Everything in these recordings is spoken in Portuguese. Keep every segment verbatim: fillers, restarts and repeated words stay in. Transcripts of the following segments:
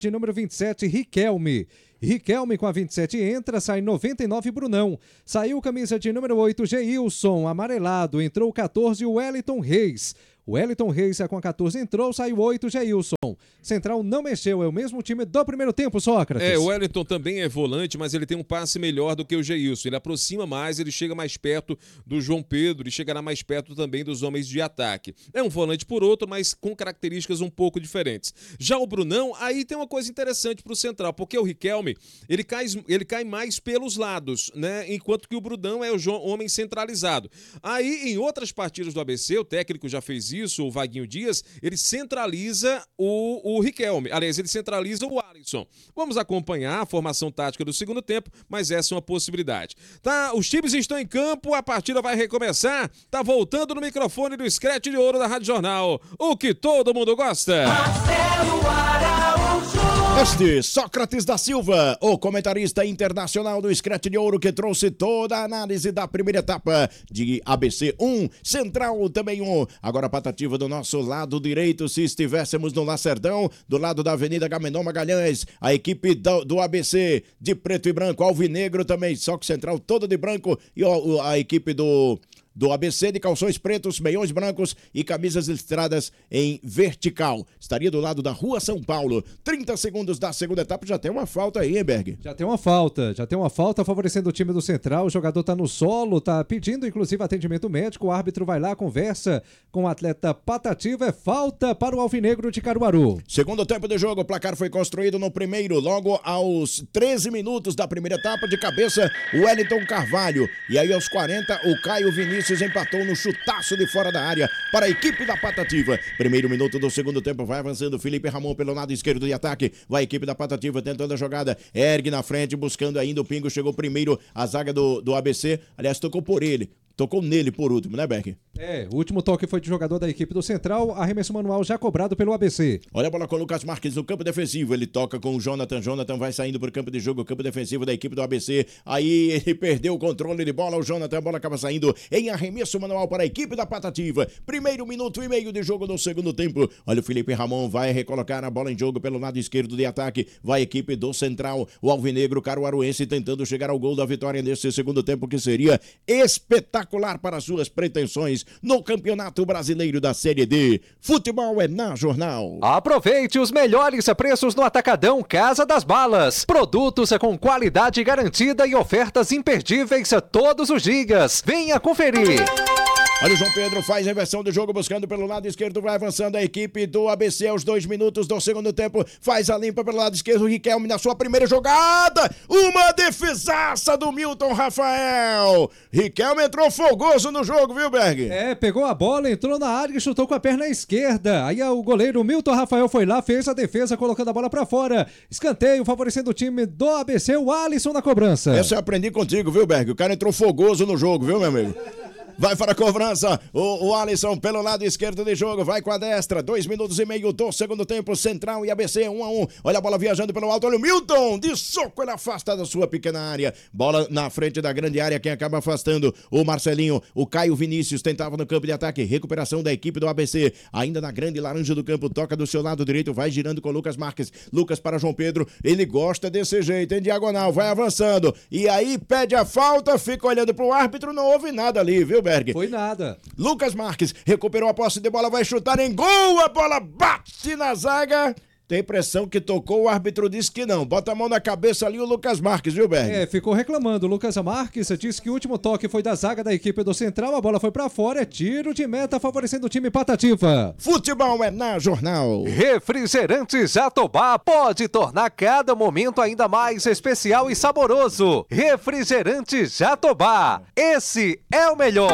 de número vinte e sete, Riquelme. Riquelme com a vinte e sete entra, sai noventa e nove, Brunão. Saiu camisa de número oito, Geilson, amarelado. Entrou catorze, Wellington Reis. Wellington Reis com a catorze entrou, saiu oito, Geilson. Central não mexeu, é o mesmo time do primeiro tempo, Sócrates. É, o Wellington também é volante, mas ele tem um passe melhor do que o Geilson. Ele aproxima mais, ele chega mais perto do João Pedro e chegará mais perto também dos homens de ataque. É um volante por outro, mas com características um pouco diferentes. Já o Brunão, aí tem uma coisa interessante pro Central, porque o Riquelme, ele cai, ele cai mais pelos lados, né? Enquanto que o Brunão é o homem centralizado. Aí, em outras partidas do A B C, o técnico já fez isso, o Vaguinho Dias, ele centraliza o, o Riquelme. Aliás, ele centraliza o Alisson. Vamos acompanhar a formação tática do segundo tempo, mas essa é uma possibilidade. Tá, os times estão em campo, a partida vai recomeçar. Tá voltando no microfone do Scratch de Ouro da Rádio Jornal. O que todo mundo gosta. Marcelo Araújo. Este Sócrates da Silva, o comentarista internacional do Scratch de Ouro, que trouxe toda a análise da primeira etapa de A B C um, Central também um. Agora a patativa do nosso lado direito, se estivéssemos no Lacerdão, do lado da Avenida Gamenon Magalhães, a equipe do, do A B C de preto e branco, alvinegro também, só que Central todo de branco, e a, a equipe do... do A B C de calções pretos, meiões brancos e camisas listradas em vertical. Estaria do lado da Rua São Paulo. trinta segundos da segunda etapa, já tem uma falta aí, hein, Berg? Já tem uma falta, já tem uma falta favorecendo o time do Central. O jogador tá no solo, tá pedindo inclusive atendimento médico. O árbitro vai lá, conversa com o atleta Patativa. É falta para o Alvinegro de Caruaru. Segundo tempo de jogo, o placar foi construído no primeiro, logo aos treze minutos da primeira etapa, de cabeça, o Wellington Carvalho. E aí aos quarenta, o Caio Vinícius empatou no chutaço de fora da área para a equipe da Patativa. Primeiro minuto do segundo tempo, vai avançando Felipe Ramon pelo lado esquerdo de ataque. Vai a equipe da Patativa tentando a jogada. Ergue na frente, buscando ainda o Pingo. Chegou primeiro a zaga do, do A B C. Aliás, tocou por ele. Tocou nele por último, né, Beck? É, o último toque foi de jogador da equipe do Central, arremesso manual já cobrado pelo A B C. Olha a bola com o Lucas Marques no campo defensivo, ele toca com o Jonathan, Jonathan vai saindo para o campo de jogo, o campo defensivo da equipe do A B C, aí ele perdeu o controle de bola, o Jonathan, a bola acaba saindo em arremesso manual para a equipe da Patativa. Primeiro minuto e meio de jogo no segundo tempo, olha o Felipe Ramon, vai recolocar a bola em jogo pelo lado esquerdo de ataque, vai a equipe do Central, o Alvinegro Caruaruense tentando chegar ao gol da vitória nesse segundo tempo, que seria espetacular para as suas pretensões no Campeonato Brasileiro da Série D. Futebol é na Jornal. Aproveite os melhores preços no Atacadão Casa das Balas. Produtos com qualidade garantida e ofertas imperdíveis todos os dias. Venha conferir. Olha o João Pedro, faz a inversão do jogo, buscando pelo lado esquerdo, vai avançando a equipe do A B C aos dois minutos do segundo tempo, faz a limpa pelo lado esquerdo, o Riquelme na sua primeira jogada, uma defesaça do Milton Rafael. Riquelme entrou fogoso no jogo, viu, Berg? É, pegou a bola, entrou na área e chutou com a perna esquerda. Aí o goleiro Milton Rafael foi lá, fez a defesa, colocando a bola pra fora. Escanteio, favorecendo o time do A B C, o Alisson na cobrança. Essa eu aprendi contigo, viu, Berg? O cara entrou fogoso no jogo, viu, meu amigo? Vai para a cobrança, o, o Alisson pelo lado esquerdo de jogo, vai com a destra, dois minutos e meio do segundo tempo, Central e A B C, um a um, olha a bola viajando pelo alto, olha o Milton, de soco ele afasta da sua pequena área, bola na frente da grande área, quem acaba afastando, o Marcelinho, o Caio Vinícius tentava no campo de ataque, recuperação da equipe do A B C, ainda na grande laranja do campo, toca do seu lado direito, vai girando com o Lucas Marques, Lucas para João Pedro, ele gosta desse jeito, em diagonal, vai avançando, e aí pede a falta, fica olhando pro árbitro, não houve nada ali, viu, Berg? Foi nada. Lucas Marques recuperou a posse de bola, vai chutar em gol, a bola bate na zaga. Tem impressão que tocou, o árbitro disse que não. Bota a mão na cabeça ali o Lucas Marques, viu, Berg? É, ficou reclamando. O Lucas Marques disse que o último toque foi da zaga da equipe do Central, a bola foi pra fora, é tiro de meta favorecendo o time Patativa. Futebol é na Jornal. Refrigerantes Jatobá pode tornar cada momento ainda mais especial e saboroso. Refrigerantes Jatobá, esse é o melhor.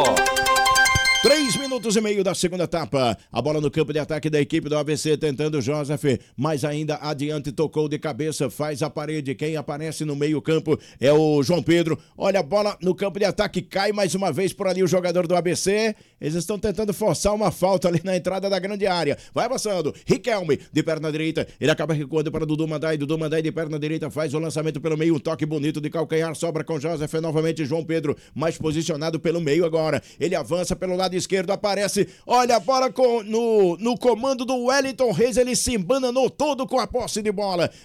Três minutos e meio da segunda etapa. A bola no campo de ataque da equipe do A B C, tentando Joseph, mas ainda adiante, tocou de cabeça, faz a parede. Quem aparece no meio campo é o João Pedro. Olha a bola no campo de ataque, cai mais uma vez por ali o jogador do A B C. Eles estão tentando forçar uma falta ali na entrada da grande área. Vai avançando, Riquelme de perna direita, ele acaba recuando para Dudu Mandai. Dudu Mandai de perna direita faz o lançamento pelo meio, um toque bonito de calcanhar, sobra com Joseph, novamente João Pedro, mais posicionado pelo meio agora. Ele avança pelo lado esquerdo, aparece, olha a bola com, no, no comando do Wellington Reis, ele se embananou todo com a posse de bola.